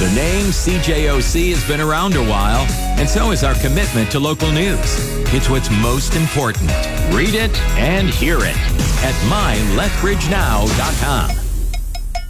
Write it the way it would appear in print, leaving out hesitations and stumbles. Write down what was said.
The name CJOC has been around a while, and so is our commitment to local news. It's what's most important. Read it and hear it at mylethbridgenow.com.